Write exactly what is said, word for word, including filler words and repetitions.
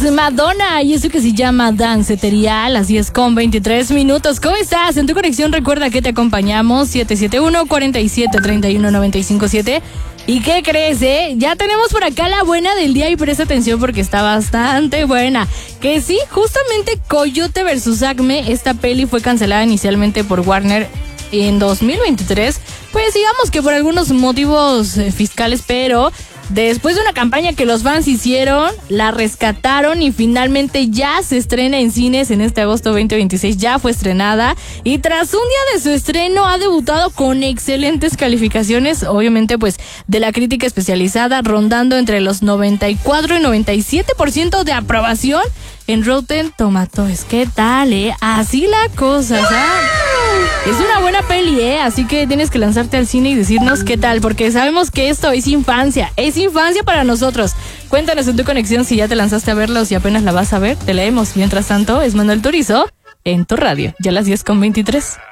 Madonna y eso que se llama Dancetería a las diez con veintitrés minutos. ¿Cómo estás? En tu conexión recuerda que te acompañamos siete siete uno, cuatro siete, tres uno nueve cinco siete. ¿Y qué crees, eh? Ya tenemos por acá la buena del día y presta atención porque está bastante buena. Que sí, justamente Coyote versus Acme, esta peli fue cancelada inicialmente por Warner en dos mil veintitrés. Pues digamos que por algunos motivos eh, fiscales, pero después de una campaña que los fans hicieron, la rescataron y finalmente ya se estrena en cines en este agosto veinte veintiséis. Ya fue estrenada y tras un día de su estreno ha debutado con excelentes calificaciones, obviamente pues de la crítica especializada, rondando entre los noventa y cuatro y noventa y siete por ciento de aprobación en Rotten Tomatoes. ¿Qué tal, eh? Así la cosa, ¿sabes? Es una buena peli, ¿eh? Así que tienes que lanzarte al cine y decirnos qué tal, porque sabemos que esto es infancia, es infancia para nosotros. Cuéntanos en tu conexión si ya te lanzaste a verla o si apenas la vas a ver, te leemos. Mientras tanto, es Manuel Turizo en tu radio, ya a las diez con veintitrés.